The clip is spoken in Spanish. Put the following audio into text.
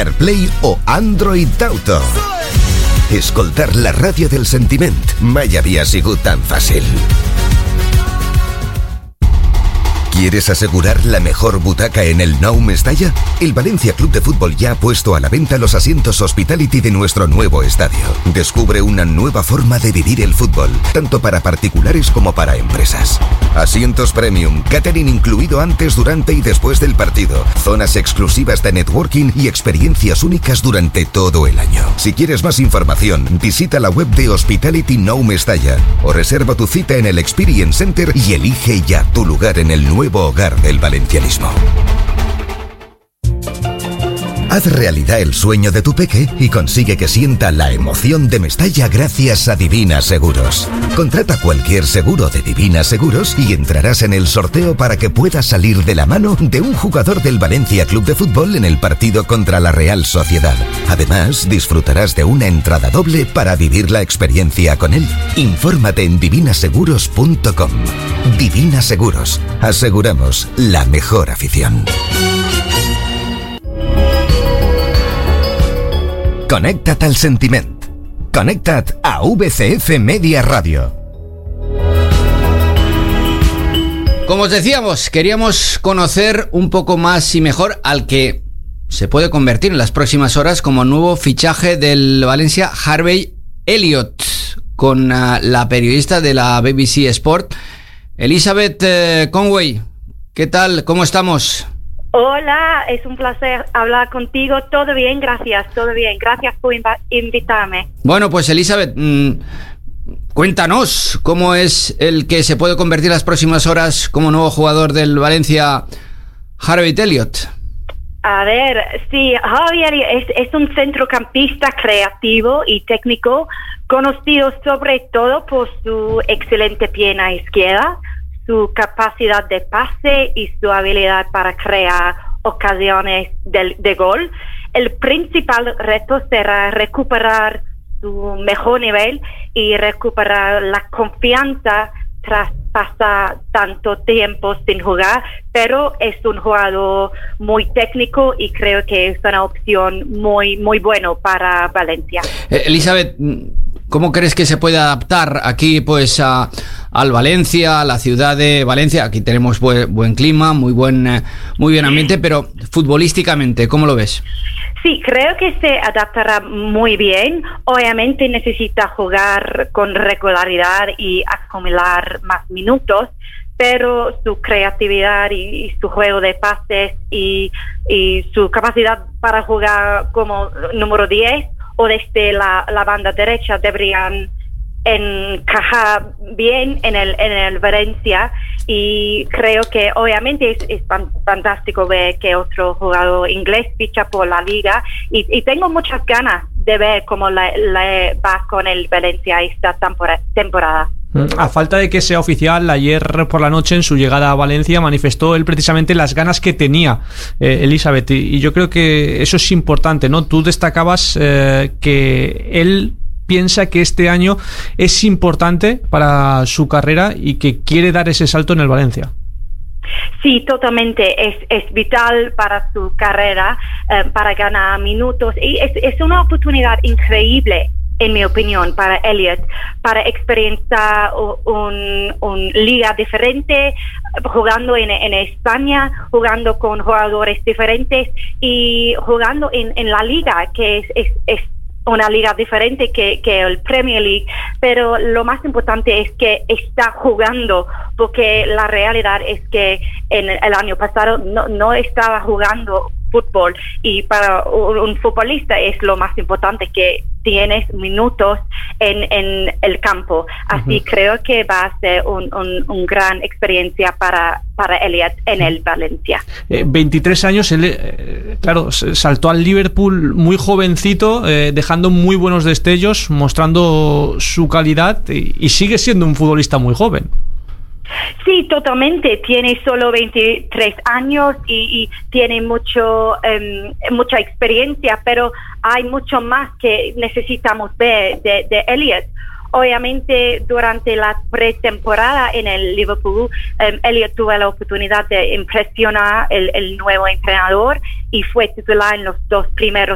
CarPlay o Android Auto. Escoltar la ràdio del sentiment mai havia sigut tan fàcil. ¿Quieres asegurar la mejor butaca en el Nou Mestalla? El Valencia Club de Fútbol ya ha puesto a la venta los asientos Hospitality de nuestro nuevo estadio. Descubre una nueva forma de vivir el fútbol, tanto para particulares como para empresas. Asientos premium, catering incluido antes, durante y después del partido, zonas exclusivas de networking y experiencias únicas durante todo el año. Si quieres más información, visita la web de Hospitality Nou Mestalla o reserva tu cita en el Experience Center y elige ya tu lugar en el nuevo hogar del valencianismo. Haz realidad el sueño de tu peque y consigue que sienta la emoción de Mestalla gracias a Divina Seguros. Contrata cualquier seguro de Divina Seguros y entrarás en el sorteo para que puedas salir de la mano de un jugador del Valencia Club de Fútbol en el partido contra la Real Sociedad. Además, disfrutarás de una entrada doble para vivir la experiencia con él. Infórmate en divinaseguros.com. Divina Seguros. Aseguramos la mejor afición. Connecta't al sentiment. Connecta't a VCF Media Radio. Como os decíamos, queríamos conocer un poco más y mejor al que se puede convertir en las próximas horas como nuevo fichaje del Valencia, Harvey Elliott, con la periodista de la BBC Sport, Elizabeth Conway. ¿Qué tal? ¿Cómo estamos? Hola, es un placer hablar contigo. Todo bien, gracias, todo bien. Gracias por invitarme. Bueno, pues Elizabeth, cuéntanos cómo es el que se puede convertir en las próximas horas como nuevo jugador del Valencia, Harvey Elliott. A ver, sí, Harvey Elliott es un centrocampista creativo y técnico, conocido sobre todo por su excelente pierna izquierda, su capacidad de pase y su habilidad para crear ocasiones de gol. El principal reto será recuperar su mejor nivel y recuperar la confianza tras pasar tanto tiempo sin jugar, pero es un jugador muy técnico y creo que es una opción muy, muy buena para Valencia. Elizabeth, ¿cómo crees que se puede adaptar aquí pues al Valencia, a la ciudad de Valencia? Aquí tenemos buen clima, muy buen ambiente, pero futbolísticamente, ¿cómo lo ves? Sí, creo que se adaptará muy bien. Obviamente necesita jugar con regularidad y acumular más minutos, pero su creatividad y su juego de pases y su capacidad para jugar como número 10 o desde la banda derecha deberían encajar bien en el Valencia, y creo que obviamente es fantástico ver que otro jugador inglés ficha por la liga, y tengo muchas ganas de ver cómo le va con el Valencia esta temporada. A falta de que sea oficial, ayer por la noche en su llegada a Valencia manifestó él precisamente las ganas que tenía Elizabeth, y yo creo que eso es importante, ¿no? Tú destacabas que él piensa que este año es importante para su carrera y que quiere dar ese salto en el Valencia. Sí, totalmente. Es vital para su carrera, para ganar minutos, y es una oportunidad increíble, en mi opinión, para Elliott, para experienciar un liga diferente, jugando en España, jugando con jugadores diferentes y jugando en la liga, que es una liga diferente que el Premier League, pero lo más importante es que está jugando, porque la realidad es que en el año pasado no estaba jugando fútbol, y para un futbolista es lo más importante que tienes minutos en el campo. Así creo que va a ser una gran experiencia para Elliott en el Valencia. 23 años, él, claro, saltó al Liverpool muy jovencito, dejando muy buenos destellos, mostrando su calidad, y sigue siendo un futbolista muy joven. Sí, totalmente. Tiene solo 23 años y tiene mucha experiencia, pero hay mucho más que necesitamos ver de Elliott. Obviamente, durante la pretemporada en el Liverpool, Elliott tuvo la oportunidad de impresionar el nuevo entrenador y fue titular en los 2 primeros